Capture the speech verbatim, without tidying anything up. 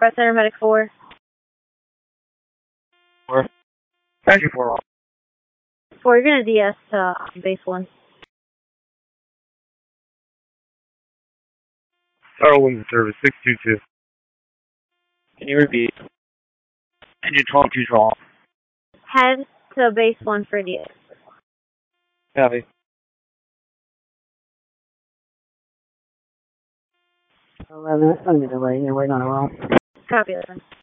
Press Center Medic four. Four. Thank you, four. Four, you're gonna D S uh, base one. Starwind service six two two. Can you repeat? Engine twelve two twelve. Head to base one for D S. Copy. eleven, it's going to be delayed. You're waiting on a roll. Copy that one.